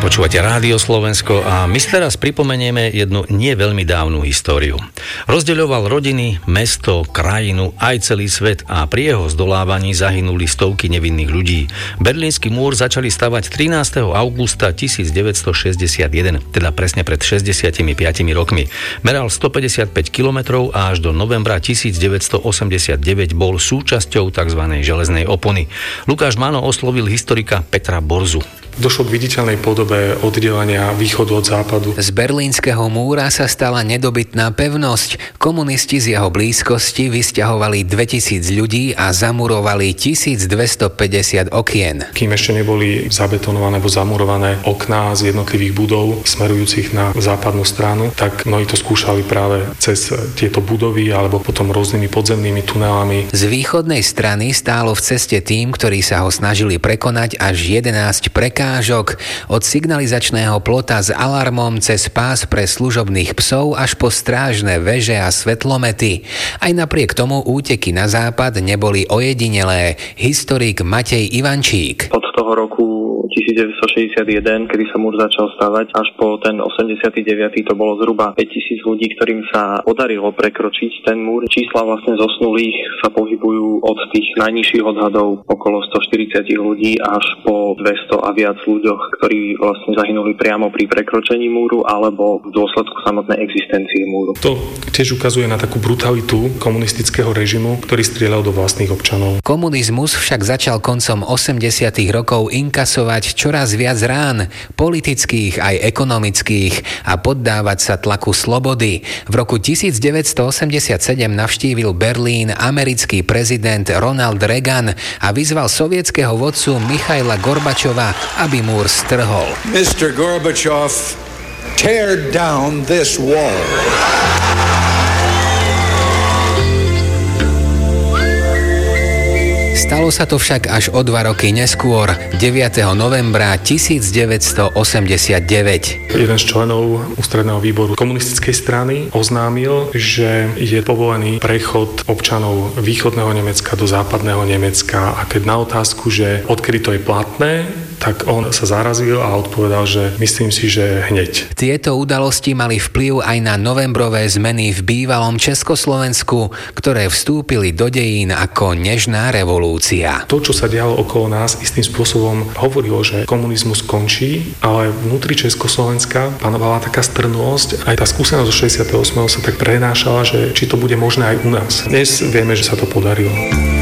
Počúvate Rádio Slovensko a my si teraz pripomenieme jednu nie veľmi dávnu históriu. Rozdeľoval rodiny, mesto, krajinu, aj celý svet a pri jeho zdolávaní zahynuli stovky nevinných ľudí. Berlínsky múr začali stavať 13. augusta 1961, teda presne pred 65 rokmi. Meral 155 kilometrov a až do novembra 1989 bol súčasťou tzv. Železnej opony. Lukáš Máno oslovil historika Petra Borzu. Došlo k viditeľnej podobe oddelenia východu od západu. Z berlínskeho múra sa stala nedobytná pevnosť. Komunisti z jeho blízkosti vysťahovali 2000 ľudí a zamurovali 1250 okien. Kým ešte neboli zabetonované alebo zamurované okná z jednotlivých budov smerujúcich na západnú stranu, tak mnohí to skúšali práve cez tieto budovy alebo potom rôznymi podzemnými tunelami. Z východnej strany stálo v ceste tým, ktorí sa ho snažili prekonať, až 11 prekážok. Od signalizačného plota s alarmom cez pás pre služobných psov až po strážne veže a svetlomety. Aj napriek tomu úteky na západ neboli ojedinelé. Historik Matej Ivančík. Od toho roku 1961, kedy sa múr začal stavať, až po ten 89. to bolo zhruba 5000 ľudí, ktorým sa podarilo prekročiť ten múr. Čísla vlastne zosnulých sa pohybujú od tých najnižších odhadov okolo 140 ľudí až po 200 a viac ľuďoch, ktorí vlastne zahynuli priamo pri prekročení múru alebo v dôsledku samotnej existencie múru. To tiež ukazuje na takú brutalitu komunistického režimu, ktorý strieľal do vlastných občanov. Komunizmus však začal koncom 80. rokov inkasovať čoraz viac rán, politických aj ekonomických, a poddávať sa tlaku slobody. V roku 1987 navštívil Berlín americký prezident Ronald Reagan a vyzval sovietskeho vodcu Michaila Gorbačova, aby múr strhol. Mr. Gorbachev, tear down this wall. Stalo sa to však až o 2 roky neskôr, 9. novembra 1989. Jeden z členov ústredného výboru komunistickej strany oznámil, že je povolený prechod občanov východného Nemecka do západného Nemecka, a keď na otázku, že odkedy to je platné, tak on sa zarazil a odpovedal, že myslím si, že hneď. Tieto udalosti mali vplyv aj na novembrové zmeny v bývalom Československu, ktoré vstúpili do dejín ako nežná revolúcia. To, čo sa dialo okolo nás, istým spôsobom hovorilo, že komunizmus končí, ale vnútri Československa panovala taká strnulosť. Aj tá skúsenosť zo 68. sa tak prenášala, že či to bude možné aj u nás. Dnes vieme, že sa to podarilo.